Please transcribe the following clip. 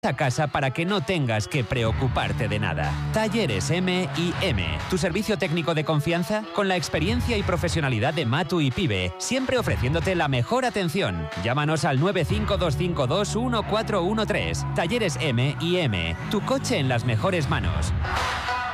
a casa para que no tengas que preocuparte de nada. Talleres M&M, tu servicio técnico de confianza con la experiencia y profesionalidad de Matu y Pibe, siempre ofreciéndote la mejor atención. Llámanos al 952521413. Talleres M&M, tu coche en las mejores manos.